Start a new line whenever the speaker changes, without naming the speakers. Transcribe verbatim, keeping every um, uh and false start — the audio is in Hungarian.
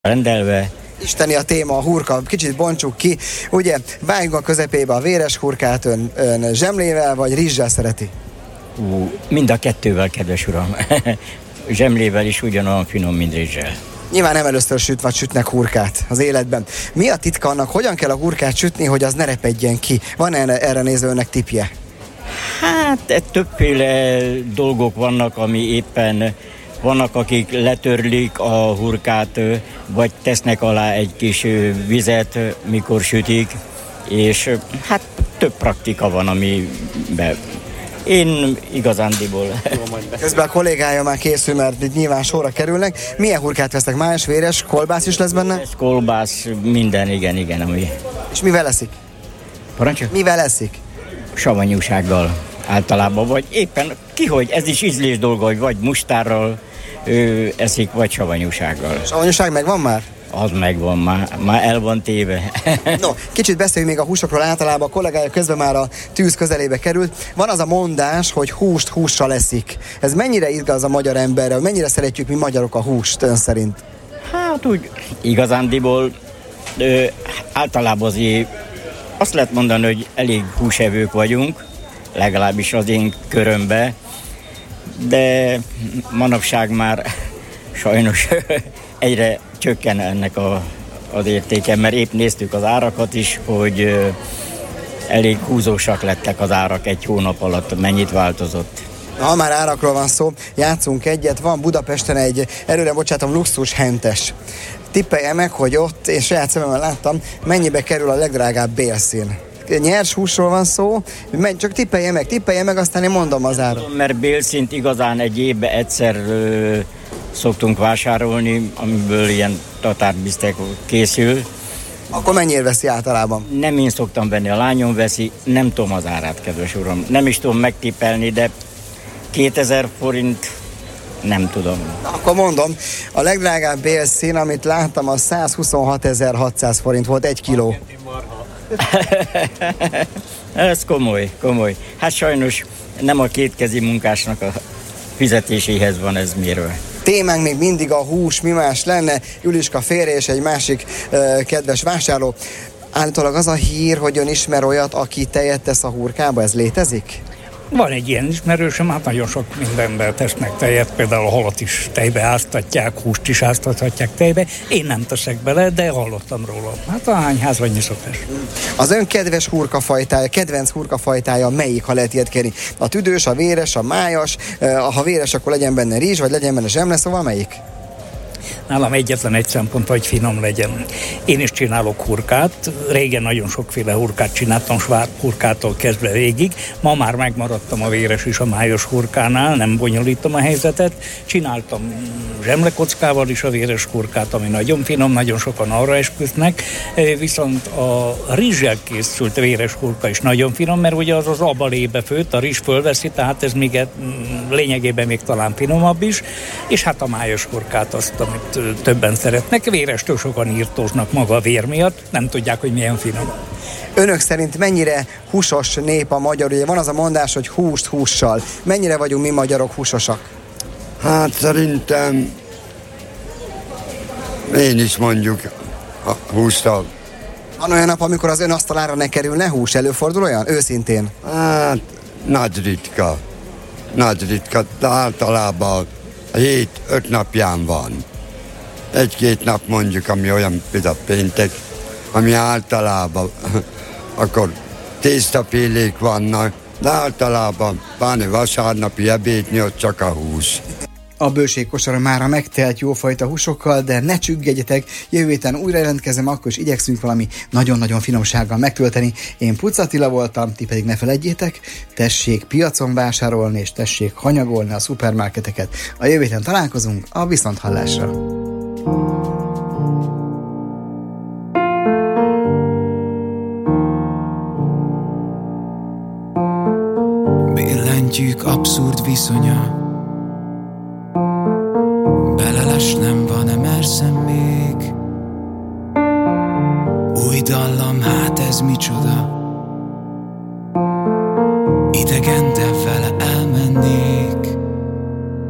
rendelve.
Isteni a téma, a hurka, kicsit bontsuk ki. Ugye, vágjunk a közepébe a véres hurkát, ön, ön zsemlével vagy rizssel szereti?
Ú, mind a kettővel, kedves uram. Zsemlével is ugyanolyan finom, mint rizssel.
Nyilván nem először süt vagy sütnek hurkát az életben. Mi a titka annak, hogyan kell a hurkát sütni, hogy az ne repedjen ki? Van erre, erre néző önnek tippje?
Hát többféle dolgok vannak, ami éppen vannak, akik letörlik a hurkát, vagy tesznek alá egy kis vizet, mikor sütik, és hát több praktika van, amiben én igazándiból.
Közben a kollégája már készül, mert itt nyilván sorra kerülnek. Milyen hurkát vesznek? Más, véres, kolbász is lesz benne?
Ez kolbász, minden, igen, igen. Ami...
És mivel eszik?
Parancsa?
Mivel eszik?
Savanyúsággal általában, vagy éppen kihogy, ez is ízlés dolga, hogy vagy mustárral ő eszik, vagy savanyúsággal.
Savanyúság megvan már?
Az megvan, már, már el van téve.
No, kicsit beszéljünk még a húsokról, általában a kollégája közben már a tűz közelébe került. Van az a mondás, hogy húst hússal eszik. Ez mennyire igaz a magyar emberre, mennyire szeretjük mi magyarok a húst ön szerint?
Hát úgy igazándiból ö, általában azért azt lehet mondani, hogy elég húsevők vagyunk, legalábbis az én körömbe, de manapság már sajnos egyre csökken ennek a, az értéke, mert épp néztük az árakat is, hogy ö, elég húzósak lettek az árak egy hónap alatt, mennyit változott.
Na, ha már árakról van szó, játszunk egyet, van Budapesten egy, előre bocsátom, luxus hentes. Tippelje meg, hogy ott, és saját szememmel láttam, mennyibe kerül a legdrágább bélszín. Nyers húsról van szó, csak tippelje meg, tippelje meg, aztán én mondom az árat.
Mert bélszínt igazán egy évben egyszer ö, szoktunk vásárolni, amiből ilyen tatárbisztek készül.
Akkor mennyire veszi általában?
Nem én szoktam venni, a lányom veszi, nem tudom az árát, kedves uram. Nem is tudom megtippelni, de kétezer forint, nem tudom.
Na, akkor mondom, a legdrágább bélszín, amit láttam, az százhuszonhatezer-hatszáz forint volt egy kiló.
Ez komoly, komoly. Hát sajnos nem a kétkezi munkásnak a fizetéséhez van ez mérve.
Témánk még mindig a hús, mi más lenne? Juliska férje és egy másik uh, kedves vásárló. Állítólag az a hír, hogy ön ismer olyat, aki tejet tesz a hurkába, ez létezik?
Van egy ilyen ismerősöm, hát nagyon sok mindenben tesznek tejet, például a halat is tejbe áztatják, húst is áztathatják tejbe. Én nem teszek bele, de hallottam róla. Hát a hányház annyi szokás.
Az ön kedves hurkafajtája, kedvenc hurkafajtája melyik, ha lehet ilyet kérni? A tüdős, a véres, a májas, ha véres, akkor legyen benne rizs, vagy legyen benne zsemle, szóval melyik?
Nálam egyetlen egy szempont, hogy finom legyen. Én is csinálok hurkát, régen nagyon sokféle hurkát csináltam, svárp hurkától kezdve végig. Ma már megmaradtam a véres és a májos hurkánál, nem bonyolítom a helyzetet. Csináltam zsemlekockával is a véres hurkát, ami nagyon finom, nagyon sokan arra esküsznek, viszont a rizssel készült véres hurka is nagyon finom, mert ugye az az abalébe főtt, a rizs fölveszi, tehát ez még lényegében még talán finomabb is, és hát a májos hurkát azt, amit többen szeretnek. Vérestől sokan írtóznak maga a vér miatt, nem tudják, hogy milyen finom.
Önök szerint mennyire húsos nép a magyar? Ugye van az a mondás, hogy húst hússal. Mennyire vagyunk mi magyarok húsosak?
Hát szerintem én is mondjuk a hússal.
Van olyan nap, amikor az ön asztalára ne kerülne hús? Előfordul olyan? Őszintén?
Hát nagy ritka. Nagy ritka, de általában hét-öt napján van. Egy-két nap mondjuk, ami olyan, például péntek, ami általában akkor tésztafélék vannak, de általában van vasárnapi ebédni, ott csak a hús.
A bőségkosara mára megtelt jófajta húsokkal, de ne csüggedjetek, jövő héten újra jelentkezem, akkor is igyekszünk valami nagyon-nagyon finomsággal megtölteni. Én Pucz Attila voltam, ti pedig ne felejtjétek, tessék piacon vásárolni, és tessék hanyagolni a szupermarketeket. A jövő héten találkozunk, a viszonthallásra!
Billentyűk abszurd viszonya, belelesnem van-e merszem még? Új dallam, hát ez micsoda? Idegen